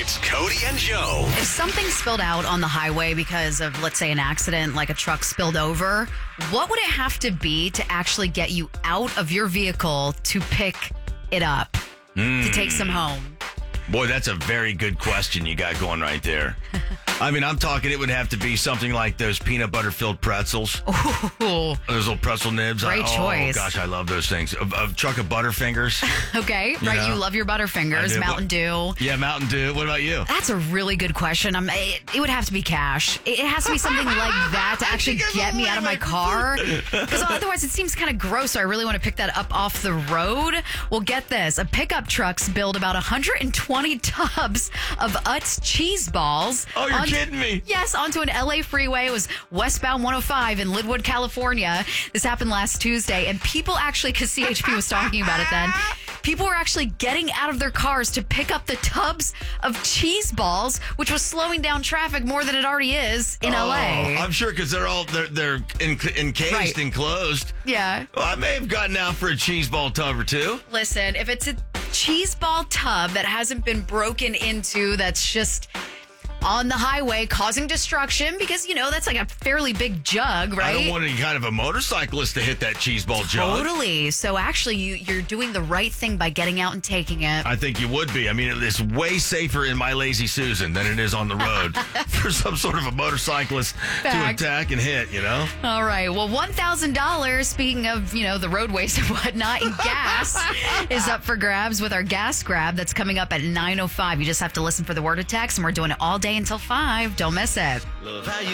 It's Cody and Joe. If something spilled out on the highway because of, let's say, an accident, like a truck spilled over, what would it have to be to actually get you out of your vehicle to pick it up, to take some home? Boy, that's a very good question you got going right there. I mean, I'm talking it would have to be something like those peanut butter filled pretzels. Ooh. Those little pretzel nibs. Great choice. Oh, gosh, I love those things. A truck of Butterfingers. Okay, right. know? You love your Butterfingers, Mountain Dew. Yeah, Mountain Dew. What about you? That's a really good question. It would have to be cash. It has to be something like that to actually get me out of my car. Because otherwise it seems kind of gross. So I really want to pick that up off the road. Well, get this. A pickup truck spilled about 120 tubs of Utz cheese balls. Oh, you're kidding me. Yes, onto an LA freeway. It was westbound 105 in Linwood, California. This happened last Tuesday. And people actually, because CHP was talking about it then, people were actually getting out of their cars to pick up the tubs of cheese balls, which was slowing down traffic more than it already is in LA. I'm sure because they're encased, Right. enclosed. Yeah. Well, I may have gotten out for a cheese ball tub or two. Listen, if it's a cheese ball tub that hasn't been broken into, that's just on the highway causing destruction, because, that's like a fairly big jug, right? I don't want any kind of a motorcyclist to hit that cheese ball jug. Totally. So actually, you're doing the right thing by getting out and taking it. I think you would be. I mean, it's way safer in my Lazy Susan than it is on the road for some sort of a motorcyclist Fact. to attack and hit, All right. Well, $1,000, speaking of, the roadways and whatnot, and gas is up for grabs with our gas grab that's coming up at 9:05. You just have to listen for the word of text, and we're doing it all day until 5. Don't miss it. Love how you